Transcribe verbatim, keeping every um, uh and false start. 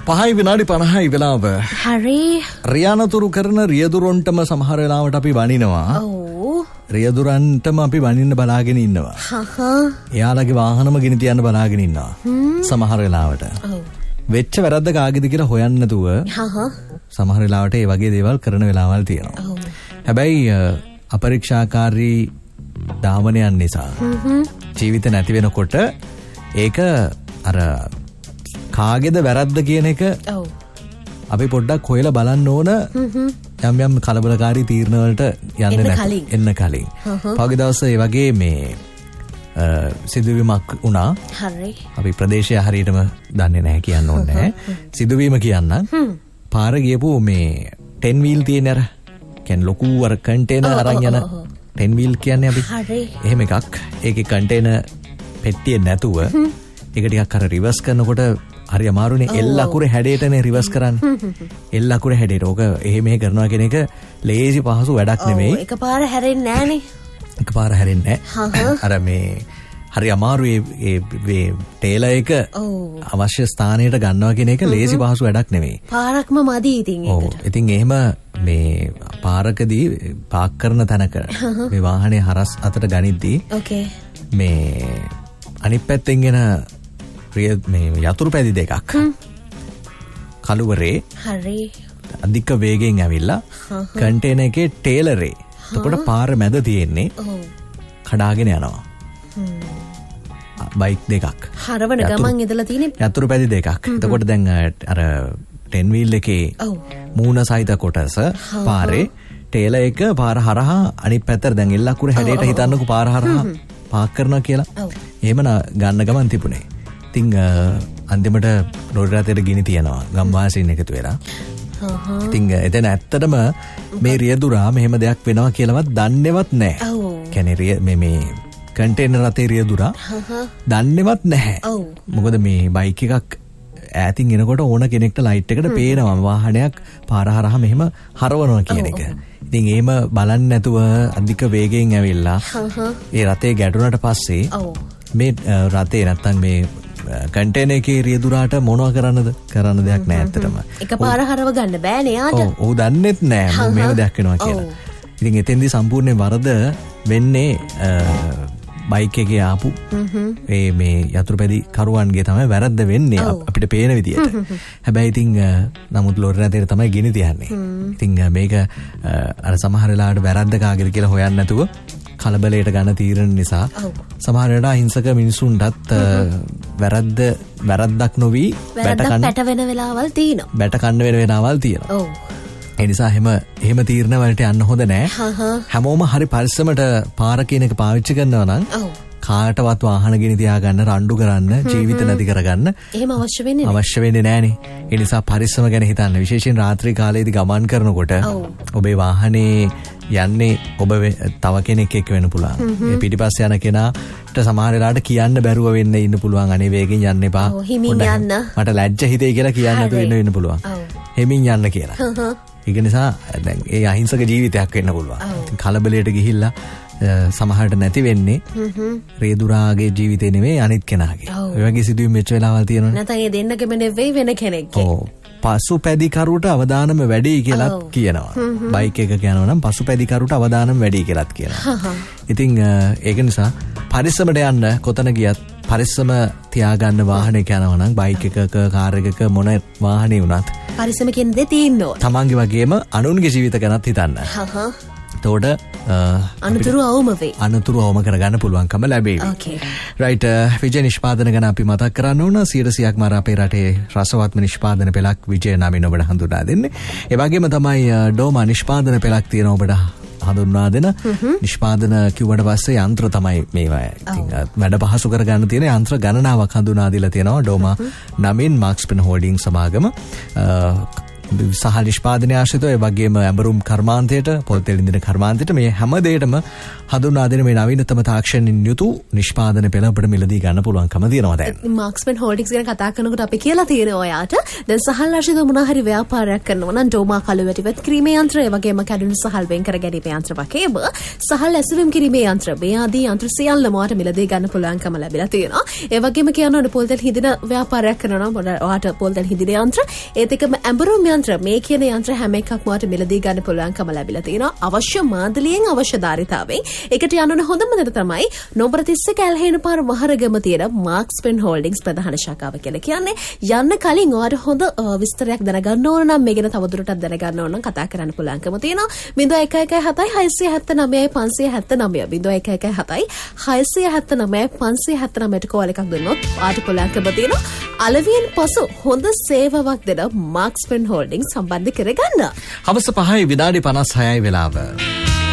පහයි විනාඩි පනහයි වෙලාව. හරි. රියානතුරු කරන රියදුරොන්ටම සමහර වෙලාවට අපි වනිනවා. ඔව්. රියදුරන්ටම අපි වනින්න බලාගෙන ඉන්නවා. හහ. එයාලගේ වාහනම ගෙන තියන්න බලාගෙන ඉන්නවා. සමහර වෙලාවට. ඔව්. වෙච්ච වැරද්ද කාගේද කියලා හොයන්න නැතුව හහ. සමහර වෙලාවට ඒ වගේ දේවල් කරන වෙලාවල් තියෙනවා. ඔව්. හැබැයි අපරීක්ෂාකාරී ධාවනයන් නිසා ජීවිත නැති වෙනකොට ඒක අර කාගේද වැරද්ද කියන එක ඔව් අපි පොඩ්ඩක් හොයලා බලන්න ඕන යම් යම් කලබලකාරී තීරණ වලට යන්නේ නැති එන්න කලින්. පහුගිය දවසේ ඒ වගේ මේ සිදුවීමක් වුණා. හරි. අපි ප්‍රදේශය හරියටම දන්නේ නැහැ කියන්න ඕනේ නැහැ. සිදුවීම කියන්නම්. පාර ගියපු මේ ටෙන් වීල් තියෙන අර කියන්නේ ලොකු අර කන්ටේනර් අරන් යන ටෙන් වීල් කියන්නේ අපි. හරි. එහෙම එකක්. ඒකේ කන්ටේනර් පෙට්ටිය නැතුව ඒක ටිකක් අර රිවර්ස් කරනකොට හරි අමාරුනේ. එල් අකුරේ හැඩයටනේ රිවර්ස් කරන්නේ. එල් අකුරේ හැඩයට. ඕක එහෙම එහෙ කරනවා කියන එක ලේසි පහසු වැඩක් නෙමෙයි. ඔව් එකපාර හැරෙන්නේ නැහනේ. එකපාර හැරෙන්නේ නැහැ. අර මේ හරි අමාරුයි ඒ ටේලර් එක අවශ්‍ය ස්ථානයට ගන්නවා කියන එක ලේසි පහසු වැඩක් නෙමෙයි. පාරක්ම මදි ඉතින් ඒකට. ඔව්. ඉතින් එහෙම මේ පාරකදී පාක් කරන තැනක මේ වාහනේ හරස් අතට ගනිද්දී ඕකේ මේ අනිත් පැත්තෙන් එන මේ යතුරු පැදි දෙකක් කළුවරේ හරි අධික වේගෙන් ඇවිල්ලා කන්ටේනර් එකේ ටේලරේ එතකොට පාර මැද තියෙන්නේ කඩාගෙන යනවා. බයික් දෙකක් හරවන ගමන් ඉදලා තියෙන්නේ යතුරු පැදි දෙකක්. එතකොට දැන් අර ටෙන් වීල් එකේ මූණ සහිත කොටස පාරේ ටේලර් එක පාර හරහා අනිත් පැත්තට දැන් එල් අකුර හැඩයට හිතන්නකෝ පාර හරහා පාක් කරනවා කියලා. එහෙම ගන්න ගමන් තිබුණේ. ඉතින් අන්තිමට ලෝරි රථයට ගිනි තියනවා ගම්වාසීන් එකතු වෙලා. ඉතින් එතන ඇත්තටම මේ රියදුරා මෙහෙම දෙයක් වෙනවා කියලාවත් දන්නේවත් නැහැ. කියන්නේ මේ මේ කන්ටේනර් රථේ රියදුරා දන්නේවත් නැහැ. මොකද මේ බයික් එකක් ඈතින් එනකොට ඕන කෙනෙක්ට ලයිට් එකට පේනවා වාහනයක් පාර හරහා මෙහෙම හරවනවා කියන එක. ඉතින් එහෙම බලන්නේ නැතුව අධික වේගයෙන් ඇවිල්ලා ඒ රථේ ගැටුණාට පස්සේ මේ රථේ නැත්තම් මේ කන්ටේනර් එකේ රියදුරාට මොනව කරන්නද කරන්න දෙයක් නැහැ ඇත්තටම. එකපාර හරව ගන්න බෑනේ යාට. ඔව් ඔව් දන්නේත් නැහැ මේව දෙයක් වෙනවා කියලා. ඉතින් එතෙන්දී සම්පූර්ණ වරද වෙන්නේ බයික් එකේ ආපු ඒ මේ යතුරුපැදි කරුවන්ගේ තමයි වැරද්ද වෙන්නේ අපිට පේන විදියට. හැබැයි ඉතින් නමුත් ලෝරි රථයට තමයි ගිනි තියන්නේ. ඉතින් මේක අර සමහර වෙලාවට වැරද්ද කාගේද කියලා හොයන්න නැතුව කලබලයට ගන්න තීරණ නිසා සමහර වෙලාවට අහිංසක මිනිසුන්ටත් වැරද්ද වැරද්දක් නොවි බැට කන්න පැට වෙන වෙලාවල් තියෙනවා. බැට කන්න වෙන වෙලාවල් තියෙනවා. ඔව්. ඒ නිසා එහෙම එහෙම තීරණ වලට යන්න හොඳ නැහැ. හැමෝම හරි පරිස්සමට පාර කියන එක පාවිච්චි කරනවා නම් කාටවත් වාහන ගෙන තියාගන්න රණ්ඩු කරන්න ජීවිත නැති කරගන්න එහෙම අවශ්‍ය වෙන්නේ නැහැ. අවශ්‍ය වෙන්නේ නැහනේ. ඒ නිසා පරිස්සම ගැන හිතන්න. විශේෂයෙන් රාත්‍රී කාලයේදී ගමන් කරනකොට ඔබේ වාහනේ යන්නේ ඔබ තව කෙනෙක් එක්ක වෙන්න පුළුවන්. මේ පිටිපස්සේ යන කෙනාට සමහර වෙලාවට කියන්න බැරුව වෙන්න ඉන්න පුළුවන්. අනේ වේගෙන් යන්න එපා. හිමින් යන්න. මට ලැජ්ජ හිතේ කියලා කියන්න නැතුව ඉන්න වෙන්න පුළුවන්. හිමින් යන්න කියලා. ඒක නිසා දැන් ඒ අහිංසක ජීවිතයක් වෙන්න පුළුවන්. කලබලයට ගිහිල්ලා සමහරට නැති වෙන්නේ රියදුරාගේ ජීවිතේ නෙවෙයි අනිත් කෙනාගේ. ඔය වගේ සිදුවීම් මෙච්ච වෙලාවල් තියෙනවනේ. නැත්නම් ඒ දෙන්නගෙම නෙවෙයි වෙන කෙනෙක්ගේ. ඔව්. පසුපැදි කරුට අවදානම වැඩි කියලාත් කියනවා. බයික් එක යනවා නම් පසුපැදි කරුට අවදානම වැඩි කියලාත් කියනවා. ඉතින් ඒක නිසා පරිස්සමට යන්න කොතන ගියත් පරිස්සම තියාගන්න වාහනයක යනවා නම් බයික් එකක කාර් එකක මොන වාහනේ වුණත් පරිස්සම කියන දේ තියෙන්න ඕන. තමන්ගේ වගේම අනුන්ගේ ජීවිත ගැනත් හිතන්න. එතකොට අනතුරු අවම වේ. අනතුරු අවම කරගන්න පුළුවන්කම ලැබේවි. Okay. right විජය නිෂ්පාදන ගැන අපි මතක් කරන්න ඕන. සියයට මාර අපේ රටේ රසවත්ම නිෂ්පාදන පෙළක් විජය නමින් ඔබට හඳුනා දෙන්නේ. ඒ වගේම තමයි ඩෝමා නිෂ්පාදන පෙළක් තියෙන ඔබට හඳුන්වා දෙන. නිෂ්පාදන කිව්වට පස්සේ යන්ත්‍ර තමයි මේවා. ඉතින් වැඩ පහසු කරගන්න තියෙන යන්ත්‍ර ගණනාවක් හඳුනා දීලා තියෙනවා ඩෝමා නමින් මාක්ස්පෙන් හෝල්ඩින් සමාගම. සහ නිෂ්පාදනය ආශ්‍රිතව ඒ වගේම ඇඹරුම් කර්මාන්තයට පොල් තෙල් ඉන්ධන කර්මාන්තයට මේ හැම දෙයකම හඳුන්වා දෙන මේ නවීනතම තාක්ෂණින් යුතු නිෂ්පාදන පෙළ අපිට මිලදී ගන්න පුළුවන්කම තියෙනවා දැන්. මාක්ස්මන් හෝල්ඩින්ග්ස් ගැන කතා කරනකොට අපි කියලා තියෙනවා ඔයාට දැන් සහල් ආශ්‍රිතව මොනවා හරි ව්‍යාපාරයක් කරනවා නම් ඩෝමා කළුවැටිවත් ක්‍රීමේ යන්ත්‍ර ඒ වගේම කැඩුණු සහල් වෙන් කර ගැනීමේ යන්ත්‍ර වගේම සහල් ඇසුරුම් කිරීමේ යන්ත්‍ර මේ ආදී යන්ත්‍ර සියල්ලම ඔයාට මිලදී ගන්න පුළුවන්කම ලැබිලා තියෙනවා. ඒ වගේම කියනවා පොල් තෙල් හිඳින ව්‍යාපාරයක් කරනවා නම් ඔයාට පොල් තෙල් හිඳින යන්ත්‍ර ඒත් එක්කම ඇඹරුම් යන්ත්‍ර මේ කියන යන්ත්‍ර හැම එකක්ම ඔයාට මිලදී ගන්න පුළුවන්කම ලැබිලා තියෙනවා. අවශ්‍ය මාදලියෙන් අවශ්‍ය ධාරිතාවෙන් ඒකට යන්න හොඳම දේ තමයි නෝබර තිස්ස කැලහේන පාර මහරගම තියෙන මාක්ස්මන් හෝල්ඩින්ග්ස් ප්‍රධාන ශාඛාව කියලා කියන්නේ. යන්න කලින් ඔයාට හොඳ විස්තරයක් දැනගන්න ඕන නම් මේ ගැන තවදුරටත් දැනගන්න ඕන නම් කතා කරන්න පුළුවන්කම තියෙනවා. zero one one seven six seven nine five seven nine zero one one seven six seven nine five seven nine ට කෝල් එකක් දුන්නොත් ඔයාට පුළුවන්කම තියෙනවා අලවියෙන් පසු හොඳ සේවාවක් දෙන මාක්ස්මන් හෝල්ඩින්ග්ස් සම්බන්ධ කරගන්න. හවස පහයි විනාඩි පනස් හයයි වෙලාව.